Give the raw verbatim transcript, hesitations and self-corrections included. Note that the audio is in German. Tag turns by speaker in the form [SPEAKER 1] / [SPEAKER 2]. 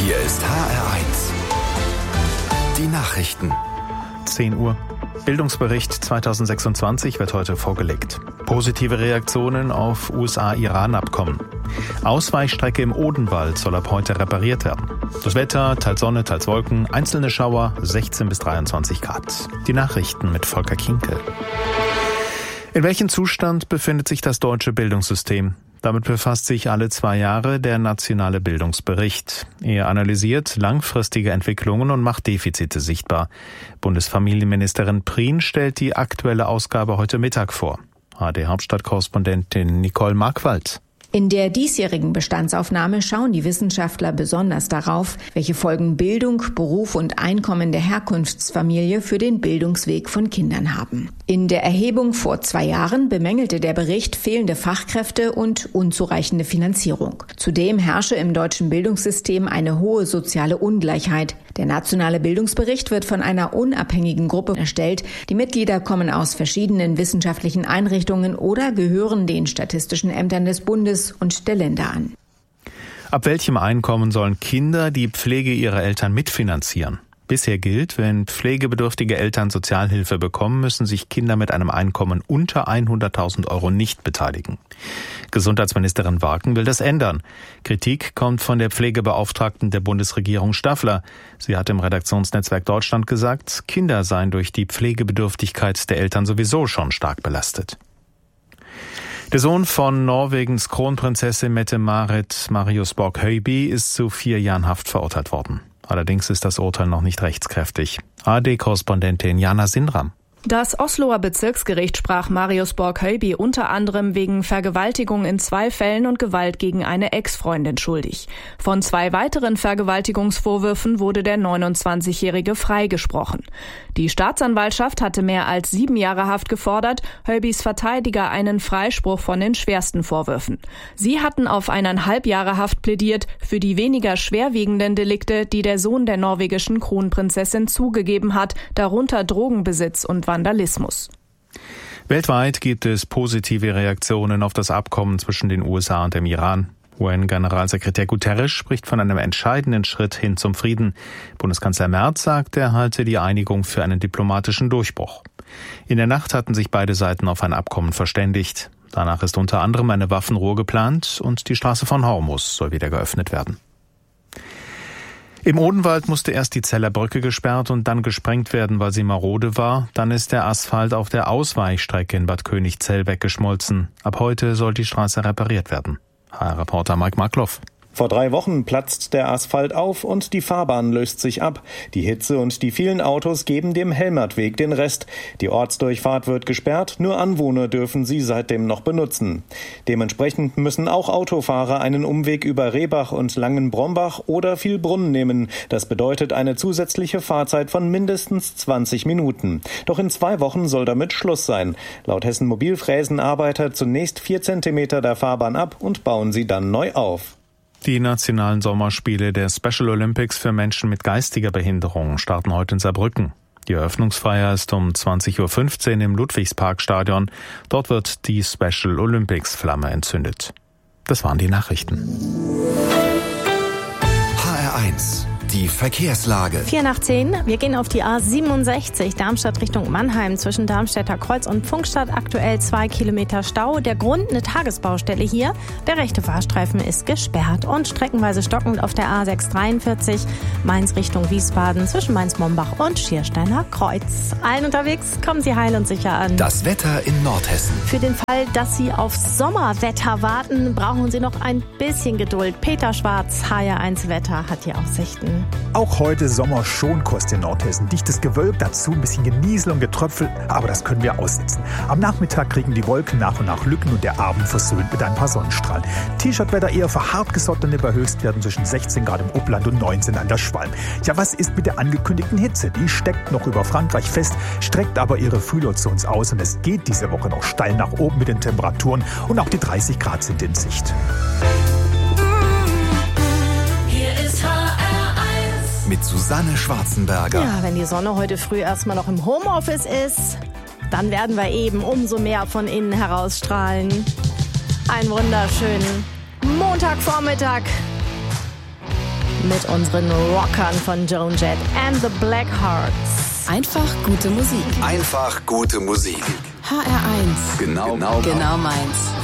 [SPEAKER 1] Hier ist H R eins. Die Nachrichten.
[SPEAKER 2] zehn Uhr. Bildungsbericht zweitausendsechsundzwanzig wird heute vorgelegt. Positive Reaktionen auf U S A-Iran-Abkommen. Ausweichstrecke im Odenwald soll ab heute repariert werden. Das Wetter, teils Sonne, teils Wolken, einzelne Schauer, sechzehn bis dreiundzwanzig Grad. Die Nachrichten mit Volker Kinkel. In welchem Zustand befindet sich das deutsche Bildungssystem? Damit befasst sich alle zwei Jahre der nationale Bildungsbericht. Er analysiert langfristige Entwicklungen und macht Defizite sichtbar. Bundesfamilienministerin Prien stellt die aktuelle Ausgabe heute Mittag vor. H D-Hauptstadtkorrespondentin Nicole Markwald.
[SPEAKER 3] In der diesjährigen Bestandsaufnahme schauen die Wissenschaftler besonders darauf, welche Folgen Bildung, Beruf und Einkommen der Herkunftsfamilie für den Bildungsweg von Kindern haben. In der Erhebung vor zwei Jahren bemängelte der Bericht fehlende Fachkräfte und unzureichende Finanzierung. Zudem herrsche im deutschen Bildungssystem eine hohe soziale Ungleichheit. Der nationale Bildungsbericht wird von einer unabhängigen Gruppe erstellt. Die Mitglieder kommen aus verschiedenen wissenschaftlichen Einrichtungen oder gehören den statistischen Ämtern des Bundes und der Länder an.
[SPEAKER 2] Ab welchem Einkommen sollen Kinder die Pflege ihrer Eltern mitfinanzieren? Bisher gilt, wenn pflegebedürftige Eltern Sozialhilfe bekommen, müssen sich Kinder mit einem Einkommen unter hunderttausend Euro nicht beteiligen. Gesundheitsministerin Warken will das ändern. Kritik kommt von der Pflegebeauftragten der Bundesregierung Staffler. Sie hat im Redaktionsnetzwerk Deutschland gesagt, Kinder seien durch die Pflegebedürftigkeit der Eltern sowieso schon stark belastet. Der Sohn von Norwegens Kronprinzessin Mette-Marit, Marius Borg-Høiby, ist zu vier Jahren Haft verurteilt worden. Allerdings ist das Urteil noch nicht rechtskräftig. A D-Korrespondentin Jana Sindram.
[SPEAKER 4] Das Osloer Bezirksgericht sprach Marius Borg-Høiby unter anderem wegen Vergewaltigung in zwei Fällen und Gewalt gegen eine Ex-Freundin schuldig. Von zwei weiteren Vergewaltigungsvorwürfen wurde der neunundzwanzigjährige freigesprochen. Die Staatsanwaltschaft hatte mehr als sieben Jahre Haft gefordert, Høibys Verteidiger einen Freispruch von den schwersten Vorwürfen. Sie hatten auf eineinhalb Jahre Haft plädiert für die weniger schwerwiegenden Delikte, die der Sohn der norwegischen Kronprinzessin zugegeben hat, darunter Drogenbesitz und Vandalismus.
[SPEAKER 2] Weltweit gibt es positive Reaktionen auf das Abkommen zwischen den U S A und dem Iran. U N-Generalsekretär Guterres spricht von einem entscheidenden Schritt hin zum Frieden. Bundeskanzler Merz sagt, er halte die Einigung für einen diplomatischen Durchbruch. In der Nacht hatten sich beide Seiten auf ein Abkommen verständigt. Danach ist unter anderem eine Waffenruhe geplant und die Straße von Hormuz soll wieder geöffnet werden. Im Odenwald musste erst die Zeller Brücke gesperrt und dann gesprengt werden, weil sie marode war. Dann ist der Asphalt auf der Ausweichstrecke in Bad König-Zell weggeschmolzen. Ab heute soll die Straße repariert werden. H R-Reporter Mike Markloff.
[SPEAKER 5] Vor drei Wochen platzt der Asphalt auf und die Fahrbahn löst sich ab. Die Hitze und die vielen Autos geben dem Helmertweg den Rest. Die Ortsdurchfahrt wird gesperrt, nur Anwohner dürfen sie seitdem noch benutzen. Dementsprechend müssen auch Autofahrer einen Umweg über Rehbach und Langenbrombach oder Vielbrunn nehmen. Das bedeutet eine zusätzliche Fahrzeit von mindestens zwanzig Minuten. Doch in zwei Wochen soll damit Schluss sein. Laut Hessen Mobil fräsen Arbeiter zunächst vier Zentimeter der Fahrbahn ab und bauen sie dann neu auf.
[SPEAKER 2] Die nationalen Sommerspiele der Special Olympics für Menschen mit geistiger Behinderung starten heute in Saarbrücken. Die Eröffnungsfeier ist um zwanzig Uhr fünfzehn im Ludwigsparkstadion. Dort wird die Special Olympics Flamme entzündet. Das waren die Nachrichten.
[SPEAKER 1] H R eins. Die Verkehrslage.
[SPEAKER 6] vier nach zehn. Wir gehen auf die A siebenundsechzig, Darmstadt Richtung Mannheim, zwischen Darmstädter Kreuz und Pfungstadt. Aktuell zwei Kilometer Stau. Der Grund, eine Tagesbaustelle hier. Der rechte Fahrstreifen ist gesperrt und streckenweise stockend auf der A sechshundertdreiundvierzig, Mainz Richtung Wiesbaden, zwischen Mainz-Mombach und Schiersteiner Kreuz. Allen unterwegs, kommen Sie heil und sicher an.
[SPEAKER 1] Das Wetter in Nordhessen.
[SPEAKER 6] Für den Fall, dass Sie auf Sommerwetter warten, brauchen Sie noch ein bisschen Geduld. Peter Schwarz, H R eins Wetter, hat hier Aussichten.
[SPEAKER 7] Auch heute Sommerschonkost in Nordhessen. Dichtes Gewölk, dazu ein bisschen Geniesel und Getröpfel, aber das können wir aussitzen. Am Nachmittag kriegen die Wolken nach und nach Lücken und der Abend versöhnt mit ein paar Sonnenstrahlen. T-Shirt-Wetter eher für hartgesottene bei Höchstwerten zwischen sechzehn Grad im Upland und neunzehn an der Schwalm. Ja, was ist mit der angekündigten Hitze? Die steckt noch über Frankreich fest, streckt aber ihre Fühler zu uns aus und es geht diese Woche noch steil nach oben mit den Temperaturen und auch die dreißig Grad sind in Sicht.
[SPEAKER 1] Mit Susanne Schwarzenberger.
[SPEAKER 6] Ja, wenn die Sonne heute früh erstmal noch im Homeoffice ist, dann werden wir eben umso mehr von innen herausstrahlen. Einen wunderschönen Montagvormittag. mit unseren Rockern von Joan Jett and the Blackhearts.
[SPEAKER 8] Einfach gute Musik.
[SPEAKER 1] Einfach gute Musik.
[SPEAKER 8] H R eins.
[SPEAKER 1] Genau, genau,
[SPEAKER 8] Genau meins.